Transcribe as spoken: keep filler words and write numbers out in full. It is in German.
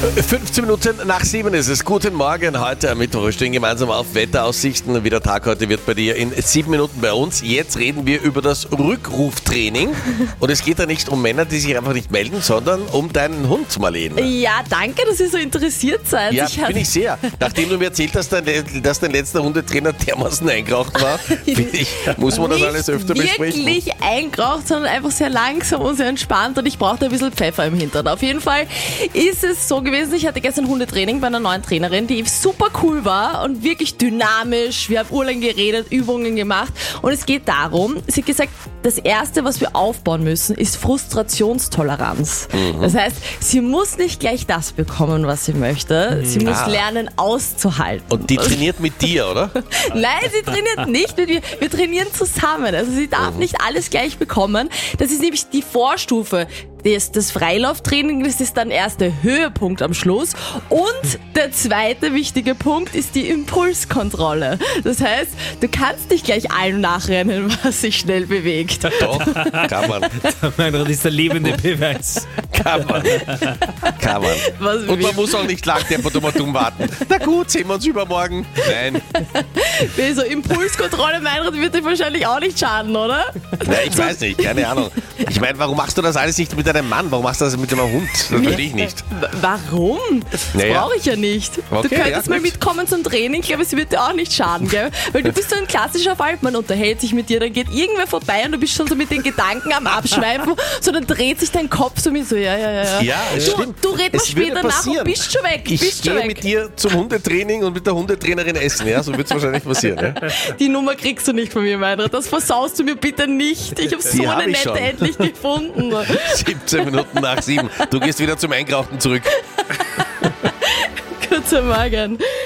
fünfzehn Minuten nach sieben ist es. Guten Morgen, heute am Mittwoch. Wir stehen gemeinsam auf Wetteraussichten. Wie der Tag heute wird bei dir in sieben Minuten bei uns. Jetzt reden wir über das Rückruftraining. Und es geht da nicht um Männer, die sich einfach nicht melden, sondern um deinen Hund, Marlene. Ja, danke, dass ihr so interessiert seid. Ja, ich bin ich sehr. Nachdem du mir erzählt hast, dass dein letzter Hundetrainer dermaßen eingeraucht war, ich, muss man das alles öfter besprechen. Nicht wirklich eingeraucht, sondern einfach sehr langsam und sehr entspannt. Und ich brauchte ein bisschen Pfeffer im Hintern. Auf jeden Fall ist es so gewesen, ich hatte gestern Hundetraining bei einer neuen Trainerin, die super cool war und wirklich dynamisch. Wir haben urlang geredet, Übungen gemacht und es geht darum, sie hat gesagt, das Erste, was wir aufbauen müssen, ist Frustrationstoleranz. Mhm. Das heißt, sie muss nicht gleich das bekommen, was sie möchte. Sie muss ah. lernen, auszuhalten. Und die trainiert mit dir, oder? Nein, sie trainiert nicht mit mir. Wir trainieren zusammen. Also sie darf mhm. nicht alles gleich bekommen. Das ist nämlich die Vorstufe. Das, das Freilauftraining, das ist dann erst der Höhepunkt am Schluss. Und der zweite wichtige Punkt ist die Impulskontrolle. Das heißt, du kannst nicht gleich allem nachrennen, was sich schnell bewegt. Doch, kann man. Meinrad ist der lebende Beweis. Kann man. Kann man. Was Und man muss auch nicht lang dumm warten. Na gut, sehen wir uns übermorgen. Nein. So Impulskontrolle, Meinrad, wird dir wahrscheinlich auch nicht schaden, oder? Nein, ich weiß nicht, keine Ahnung. Ich meine, warum machst du das alles nicht mit deinem Mann? Warum machst du das mit deinem Hund? Das verstehe ich nicht. Warum? Das naja. brauche ich ja nicht. Okay, du könntest ja, mal mitkommen zum Training. Ich glaube, es wird dir auch nicht schaden, gell? Weil du bist so ein klassischer Fall. Man unterhält sich mit dir, dann geht irgendwer vorbei und du bist schon so mit den Gedanken am Abschweifen. So, dann dreht sich dein Kopf so mit so, ja, ja, ja. Ja, es du, stimmt. du redest mal Es würde später nach passieren. und bist schon weg. Ich bist schon gehe weg. mit dir zum Hundetraining und mit der Hundetrainerin essen. Ja, so wird es wahrscheinlich passieren. Ja? Die Nummer kriegst du nicht von mir, Meinrad. Das versaust du mir bitte nicht. Ich habe so hab eine ich nette schon. endlich gefunden. siebzehn Minuten nach sieben. Du gehst wieder zum Eingerauchten zurück. Guten Morgen.